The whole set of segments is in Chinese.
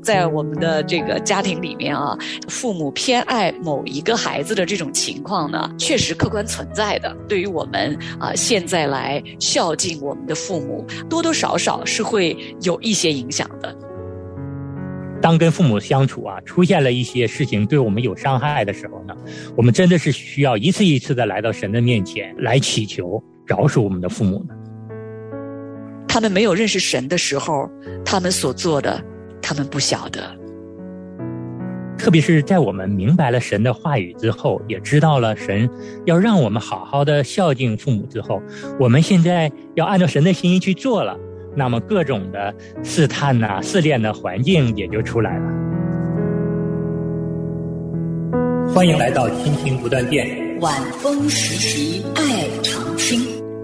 在我们的这个家庭里面啊，父母偏爱某一个孩子的这种情况呢，确实客观存在的。对于我们现在来孝敬我们的父母，多多少少是会有一些影响的。 当跟父母相处出现了一些事情对我们有伤害的时候呢，我们真的是需要一次一次的来到神的面前来祈求饶恕我们的父母呢。 他们没有认识神的时候，他们所做的，他们不晓得。 特别是在我们明白了神的话语之后，也知道了神要让我们好好的孝敬父母之后，我们现在要按照神的心意去做了，那么各种的试探试炼的环境也就出来了。欢迎来到亲情不断电， 晚风时习爱常青。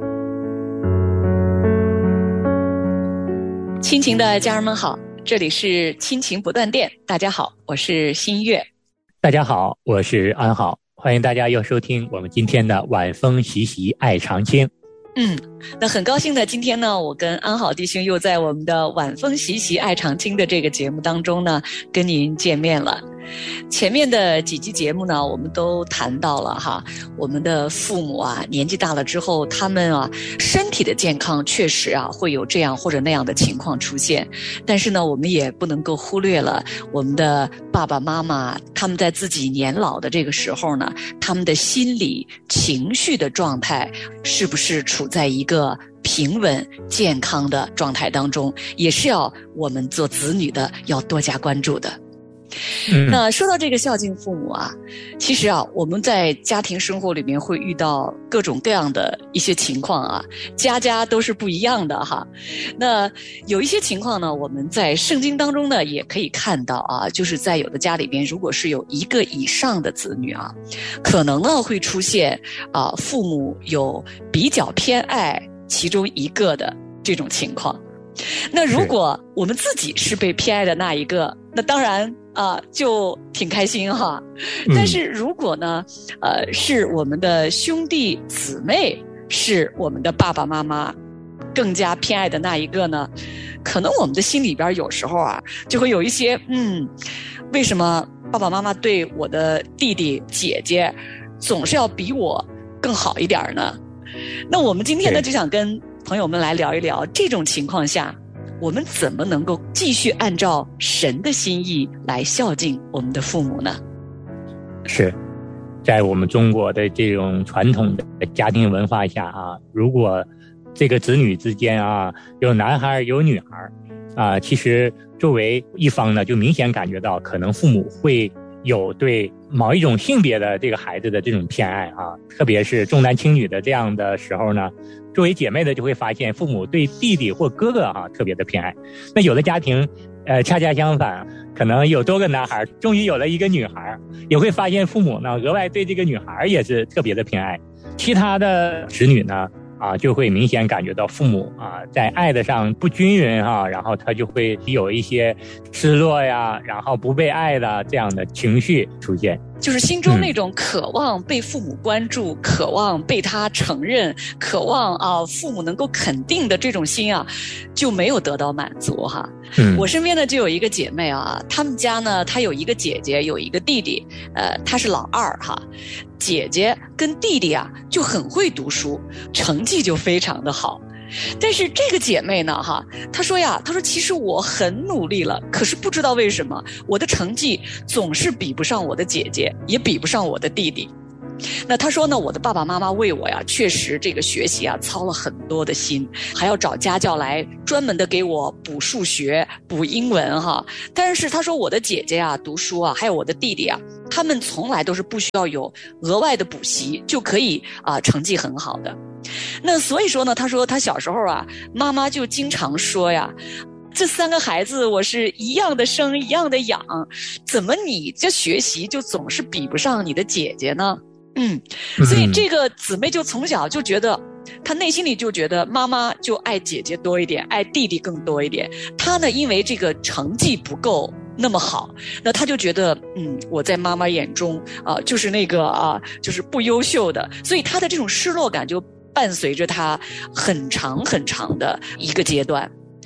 亲情的家人们好，这里是亲情不断电。大家好，我是新月。 大家好，我是安好。欢迎大家又收听我们今天的晚风习习爱常青。 那很高兴的，今天呢，我跟安好弟兄又在我们的晚风习习爱常青的这个节目当中呢，跟您见面了。前面的几期节目呢，我们都谈到了我们的父母年纪大了之后，他们身体的健康确实会有这样或者那样的情况出现，但是呢，我们也不能够忽略了我们的爸爸妈妈，他们在自己年老的这个时候呢，他们的心理情绪的状态是不是处在一个平稳健康的状态当中，也是要我们做子女的要多加关注的。那说到这个孝敬父母其实我们在家庭生活里面会遇到各种各样的一些情况家家都是不一样的那有一些情况呢，我们在圣经当中呢也可以看到就是在有的家里边，如果是有一个以上的子女可能呢会出现父母有比较偏爱其中一个的这种情况。那如果我们自己是被偏爱的那一个，那当然就挺开心但是如果呢是我们的兄弟姊妹是我们的爸爸妈妈更加偏爱的那一个呢，可能我们的心里边有时候就会有一些为什么爸爸妈妈对我的弟弟姐姐总是要比我更好一点呢？那我们今天呢就想跟朋友们来聊一聊，这种情况下我们怎么能够继续按照神的心意来孝敬我们的父母呢？是在我们中国的这种传统的家庭文化下如果这个子女之间有男孩有女孩其实作为一方呢，就明显感觉到可能父母会有对某一种性别的这个孩子的这种偏爱特别是重男轻女的这样的时候呢，作为姐妹的就会发现父母对弟弟或哥哥特别的偏爱。那有的家庭恰恰相反，可能有多个男孩，终于有了一个女孩，也会发现父母呢额外对这个女孩也是特别的偏爱。其他的子女呢就会明显感觉到父母在爱的上不均匀然后他就会有一些失落然后不被爱的这样的情绪出现， 就是心中那种渴望被父母关注，渴望被他承认，渴望父母能够肯定的这种心就没有得到满足我身边呢就有一个姐妹她们家呢，她有一个姐姐有一个弟弟，她是老二姐姐跟弟弟就很会读书，成绩就非常的好。但是这个姐妹呢她说其实我很努力了，可是不知道为什么我的成绩总是比不上我的姐姐，也比不上我的弟弟。那她说呢，我的爸爸妈妈为我确实这个学习操了很多的心，还要找家教来专门的给我补数学补英文但是她说我的姐姐读书还有我的弟弟他们从来都是不需要有额外的补习就可以成绩很好的。那所以说呢，她说她小时候妈妈就经常说这三个孩子我是一样的生一样的养，怎么你这学习就总是比不上你的姐姐呢？所以这个姊妹就从小就觉得，她内心里就觉得妈妈就爱姐姐多一点，爱弟弟更多一点。她呢，因为这个成绩不够那么好，那她就觉得我在妈妈眼中就是那个就是不优秀的，所以她的这种失落感就伴随着她很长很长的一个阶段。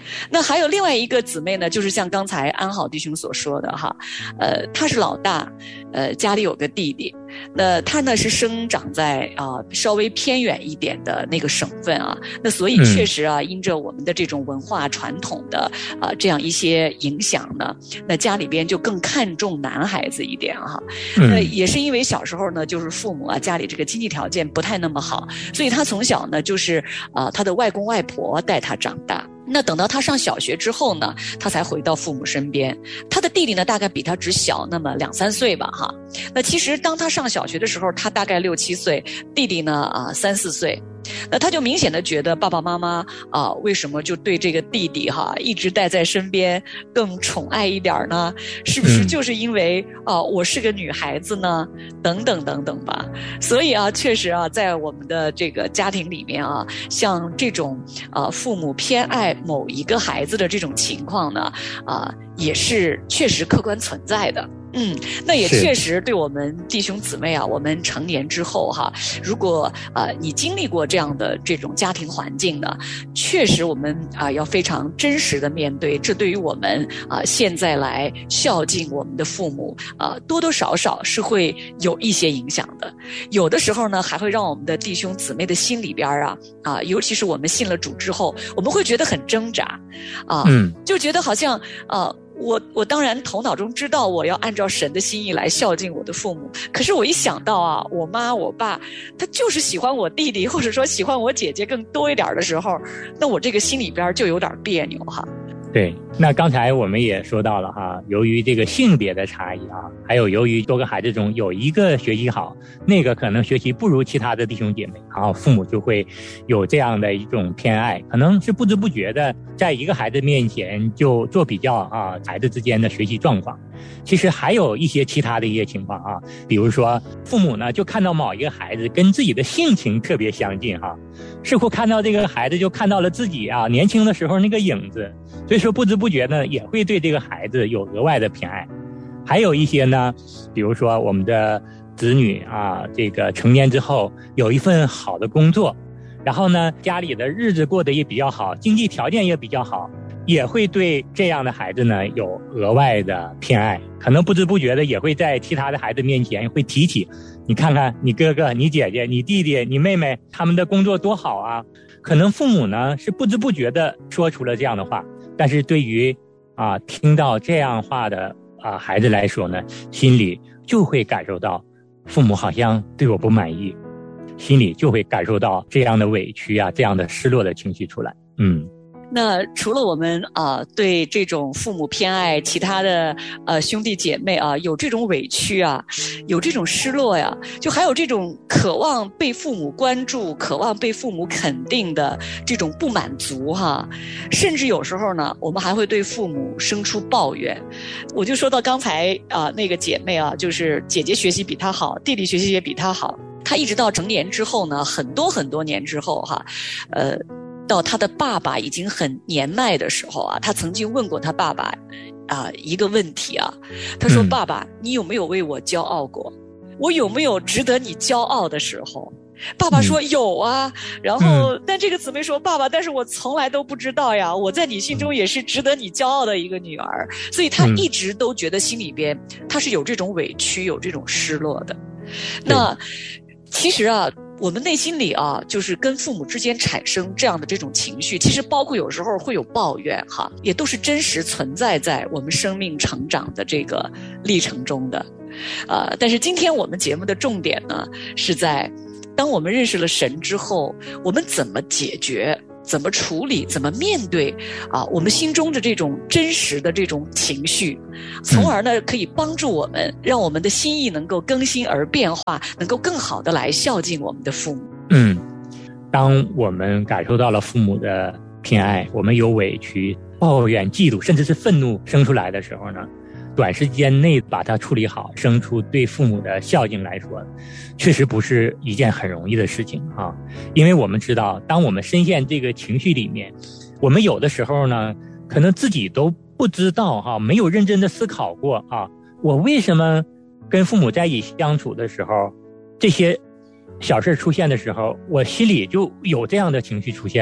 那还有另外一个姊妹呢，就是像刚才安好弟兄所说的哈，他是老大，家里有个弟弟，那他呢是生长在稍微偏远一点的那个省份啊，那所以确实啊，因着我们的这种文化传统的这样一些影响呢，那家里边就更看重男孩子一点哈。那也是因为小时候呢，就是父母啊家里这个经济条件不太那么好，所以他从小呢就是他的外公外婆带他长大。那等到他上小学之后呢，他才回到父母身边。他的弟弟呢，大概比他只小那么2-3岁吧，哈。那其实当他上小学的时候，他大概6-7岁，弟弟呢3-4岁。那他就明显的觉得爸爸妈妈为什么就对这个弟弟一直带在身边更宠爱一点呢？是不是就是因为我是个女孩子呢？等等等等吧。所以确实在我们的这个家庭里面像这种父母偏爱某一个孩子的这种情况呢也是确实客观存在的。那也确实对我们弟兄姊妹我们成年之后如果你经历过这样的这种家庭环境呢，确实我们要非常真实的面对，这对于我们现在来孝敬我们的父母多多少少是会有一些影响的。有的时候呢，还会让我们的弟兄姊妹的心里边尤其是我们信了主之后，我们会觉得很挣扎就觉得好像我当然头脑中知道我要按照神的心意来孝敬我的父母，可是我一想到我妈我爸他就是喜欢我弟弟，或者说喜欢我姐姐更多一点的时候，那我这个心里边就有点别扭对，那刚才我们也说到了由于这个性别的差异还有由于多个孩子中有一个学习好，那个可能学习不如其他的弟兄姐妹，父母就会有这样的一种偏爱，可能是不知不觉的在一个孩子面前就做比较孩子之间的学习状况。其实还有一些其他的一些情况比如说父母呢就看到某一个孩子跟自己的性情特别相近似乎看到这个孩子就看到了自己年轻的时候那个影子，所以说不知不觉呢也会对这个孩子有额外的偏爱。还有一些呢，比如说我们的子女这个成年之后有一份好的工作，然后呢家里的日子过得也比较好，经济条件也比较好，也会对这样的孩子呢有额外的偏爱，可能不知不觉的也会在其他的孩子面前会提起，你看看你哥哥你姐姐你弟弟你妹妹他们的工作多好可能父母呢是不知不觉的说出了这样的话，但是对于听到这样话的孩子来说呢，心里就会感受到父母好像对我不满意，心里就会感受到这样的委屈这样的失落的情绪出来。 那除了我们对这种父母偏爱其他的兄弟姐妹有这种委屈有这种失落就还有这种渴望被父母关注，渴望被父母肯定的这种不满足甚至有时候呢我们还会对父母生出抱怨。我就说到刚才那个姐妹就是姐姐学习比她好，弟弟学习也比她好，她一直到成年之后呢，很多很多年之后到他的爸爸已经很年迈的时候他曾经问过他爸爸一个问题他说爸爸你有没有为我骄傲过，我有没有值得你骄傲的时候？爸爸说有然后但这个姊妹说爸爸但是我从来都不知道我在你心中也是值得你骄傲的一个女儿，所以他一直都觉得心里边他是有这种委屈有这种失落的。那其实我们内心里就是跟父母之间产生这样的这种情绪，其实包括有时候会有抱怨也都是真实存在在我们生命成长的这个历程中的。但是今天我们节目的重点呢，是在当我们认识了神之后，我们怎么解决，怎么处理，怎么面对我们心中的这种真实的这种情绪，从而呢可以帮助我们，让我们的心意能够更新而变化，能够更好的来孝敬我们的父母。 当我们感受到了父母的偏爱，我们有委屈、抱怨、嫉妒，甚至是愤怒生出来的时候呢，短时间内把它处理好，生出对父母的孝敬来说，确实不是一件很容易的事情因为我们知道当我们深陷这个情绪里面，我们有的时候呢可能自己都不知道没有认真的思考过我为什么跟父母在一起相处的时候，这些小事出现的时候，我心里就有这样的情绪出现呢？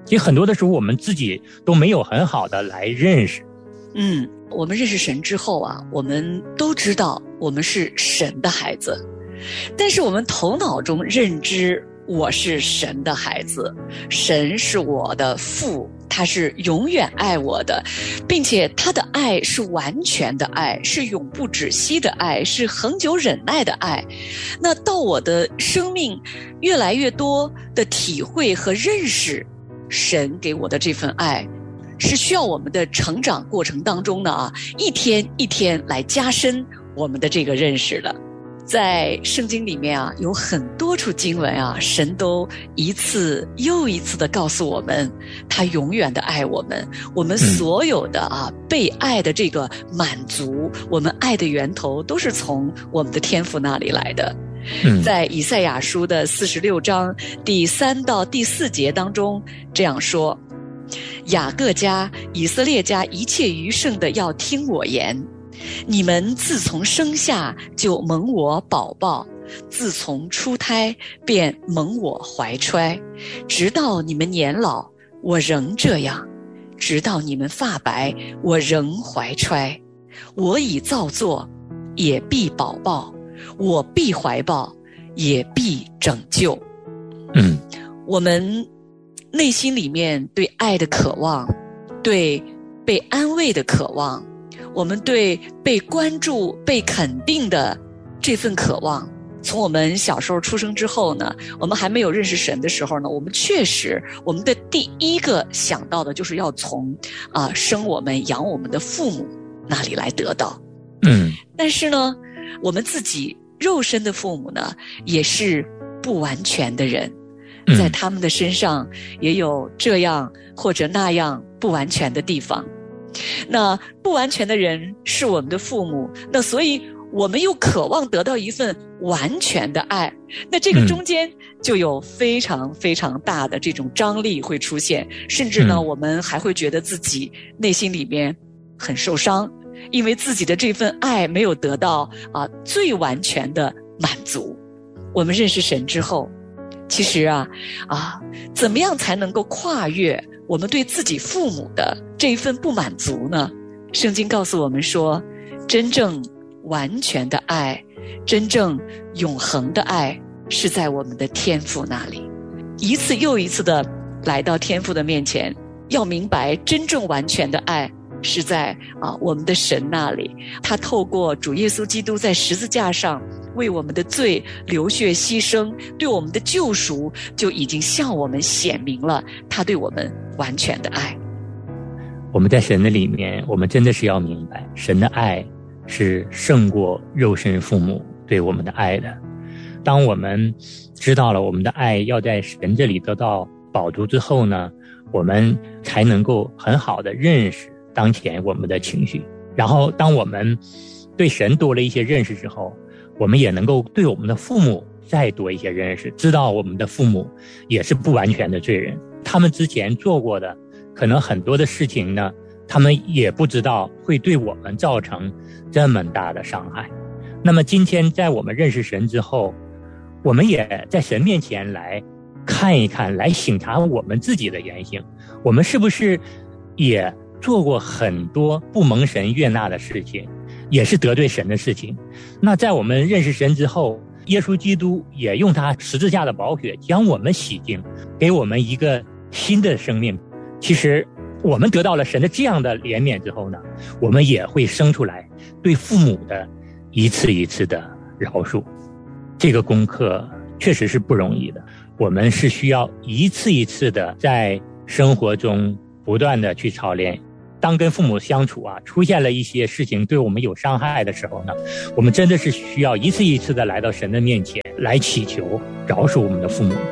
其实很多的时候我们自己都没有很好的来认识。 我们认识神之后啊，我们都知道我们是神的孩子，但是我们头脑中认知我是神的孩子，神是我的父，他是永远爱我的，并且他的爱是完全的爱，是永不止息的爱，是恒久忍耐的爱。那到我的生命越来越多的体会和认识神给我的这份爱，是需要我们的成长过程当中呢一天一天来加深我们的这个认识的。在圣经里面啊，有很多处经文啊，神都一次又一次的告诉我们，他永远的爱我们，我们所有的被爱的这个满足，我们爱的源头都是从我们的天父那里来的。在以赛亚书的46章第3到第4节当中这样说：雅各家、以色列家一切余剩的要听我言，你们自从生下就蒙我宝宝，自从出胎便蒙我怀揣，直到你们年老，我仍这样；直到你们发白，我仍怀揣。我已造作，也必保抱；我必怀抱，也必拯救。我们内心里面对爱的渴望，对被安慰的渴望，我们对被关注、被肯定的这份渴望，从我们小时候出生之后呢，我们还没有认识神的时候呢，我们确实我们的第一个想到的就是要从生我们养我们的父母那里来得到。但是呢，我们自己肉身的父母呢，也是不完全的人，在他们的身上也有这样或者那样不完全的地方。那不完全的人是我们的父母，那所以我们又渴望得到一份完全的爱，那这个中间就有非常非常大的这种张力会出现，甚至呢我们还会觉得自己内心里面很受伤，因为自己的这份爱没有得到最完全的满足。我们认识神之后，其实怎么样才能够跨越我们对自己父母的这一份不满足呢？圣经告诉我们说，真正完全的爱，真正永恒的爱是在我们的天父那里。一次又一次的来到天父的面前，要明白真正完全的爱是在我们的神那里。他透过主耶稣基督在十字架上为我们的罪流血牺牲，对我们的救赎就已经向我们显明了他对我们完全的爱。 我们在神的里面，我们真的是要明白，神的爱是胜过肉身父母对我们的爱的。当我们知道了我们的爱要在神这里得到饱足之后呢，我们才能够很好的认识当前我们的情绪。然后当我们对神多了一些认识之后，我们也能够对我们的父母再多一些认识，知道我们的父母也是不完全的罪人，他们之前做过的可能很多的事情呢，他们也不知道会对我们造成这么大的伤害。那么今天在我们认识神之后，我们也在神面前来看一看，来省察我们自己的言行，我们是不是也做过很多不蒙神悦纳的事情，也是得罪神的事情。那在我们认识神之后，耶稣基督也用他十字架的宝血将我们洗净，给我们一个新的生命。其实我们得到了神的这样的怜悯之后呢，我们也会生出来对父母的一次一次的饶恕。这个功课确实是不容易的，我们是需要一次一次的在生活中不断的去操练。当跟父母相处出现了一些事情对我们有伤害的时候呢，我们真的是需要一次一次的来到神的面前来祈求饶恕我们的父母。